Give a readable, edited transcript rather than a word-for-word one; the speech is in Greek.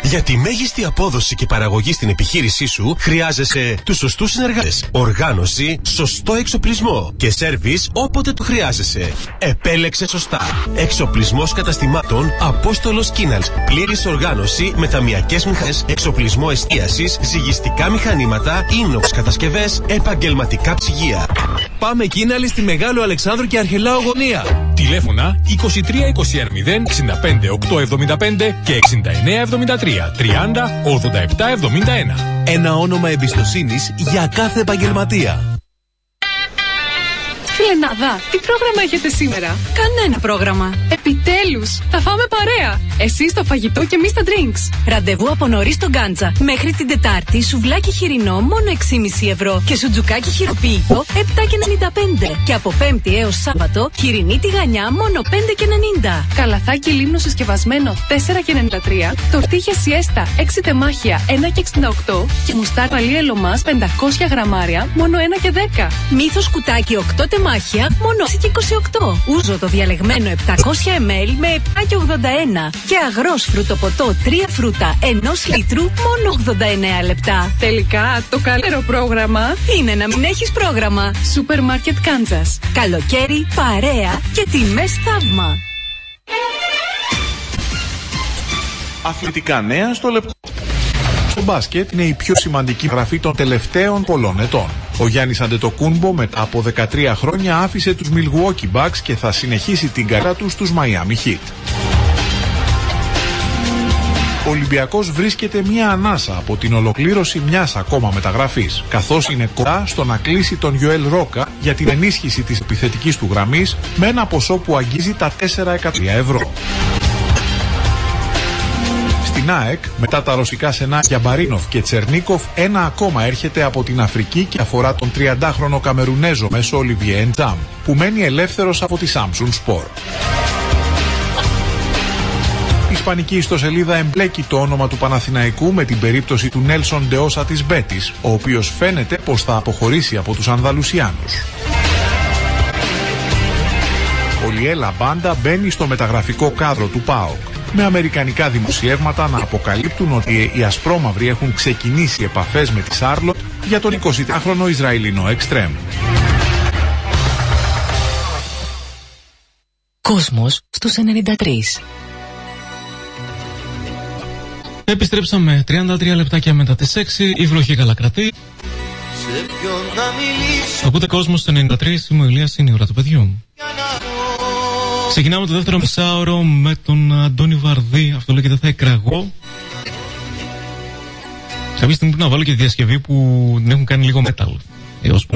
Για τη μέγιστη απόδοση και παραγωγή στην επιχείρησή σου χρειάζεσαι τους σωστούς συνεργάτες, οργάνωση, σωστό εξοπλισμό και σέρβις όποτε το χρειάζεσαι. Επέλεξε σωστά. Εξοπλισμός καταστημάτων Απόστολος Κίναλς. Πλήρης οργάνωση με ταμιακές μηχανές, εξοπλισμό εστίασης, ζυγιστικά μηχανήματα, ίνοξ κατασκευές, επαγγελματικά ψυγεία. Πάμε Κίναλη στη Μεγάλο Αλεξάνδρου και Αρχελάου γωνία. Τηλέφωνα 2320 065 875 και 6973 30 87 71. Ένα όνομα εμπιστοσύνης για κάθε επαγγελματία. Φιλενάδα, τι πρόγραμμα έχετε σήμερα? Κανένα πρόγραμμα. Επιτέλους, θα φάμε παρέα. Εσείς το φαγητό και εμείς τα drinks. Ραντεβού από νωρίς στον Γκάντζα. Μέχρι την Τετάρτη σουβλάκι χοιρινό μόνο 6,5 ευρώ και σουτζουκάκι χειροποίητο 7,95. Και από Πέμπτη έως Σάββατο χοιρινή τηγανιά μόνο 5,90. Καλαθάκι λίμνο συσκευασμένο 4,93. Τορτίγια σιέστα 6 τεμάχια 1,68. Και μουστάρ παλί ελομάς 500 γραμμάρια μόνο 1,10. Μύθος κουτάκι 8 τεμάχια μόνο 6,28. Ούζο το διαλεγμένο 700 ml με 7,81. Και αγρός φρουτοποτό 3 φρούτα 1 λίτρου μόνο 89 λεπτά. Τελικά το καλύτερο πρόγραμμα είναι να μην έχεις πρόγραμμα. Σούπερ Μάρκετ Κάντσας. Καλοκαίρι, παρέα και τιμές θαύμα. Αθλητικά νέα στο λεπτό. Το μπάσκετ είναι η πιο σημαντική γραφή των τελευταίων πολλών ετών. Ο Γιάννης Αντετοκούνμπο μετά από 13 χρόνια άφησε τους Milwaukee Bucks και θα συνεχίσει την καριέρα του στους Miami Heat. Ο Ολυμπιακός βρίσκεται μια ανάσα από την ολοκλήρωση μιας ακόμα μεταγραφής, καθώς είναι κοντά στο να κλείσει τον Γιοέλ Ρόκα για την ενίσχυση της επιθετικής του γραμμής με ένα ποσό που αγγίζει τα 4 εκατομμύρια ευρώ. Στην ΑΕΚ, μετά τα ρωσικά σενάκια Μπαρίνοφ και Τσερνίκοφ, ένα ακόμα έρχεται από την Αφρική και αφορά τον 30χρονο Καμερουνέζο μέσο Ολιβιέ Εντζάμ, που μένει ελεύθερος από τη Samsung Sport. Η ισπανική ιστοσελίδα εμπλέκει το όνομα του Παναθηναϊκού με την περίπτωση του Νέλσον Ντεόσα της Μπέτης, ο οποίος φαίνεται πως θα αποχωρήσει από τους Ανδαλουσιάνους. Ο Λιέλα Μπάντα μπαίνει στο μεταγραφικό κάδρο του ΠΑΟΚ, με αμερικανικά δημοσιεύματα να αποκαλύπτουν ότι οι ασπρόμαυροι έχουν ξεκινήσει επαφές με τη Σάρλοτ για τον 20χρονο Ισραηλινό εξτρέμ. Κόσμος στους 93. Επιστρέψαμε 33 λεπτάκια μετά τις 6, η βροχή καλά κρατεί. Ακούτε Κόσμος στους 93, είμαι ο Ηλίας, είναι η ώρα του παιδιού. Ξεκινάμε το δεύτερο μισάωρο με τον Αντώνη Βαρδί. Αυτό λέγεται Θα εκραγώ. Κάποια στιγμή πρέπει να βάλω και τη διασκευή που την έχουν κάνει λίγο metal.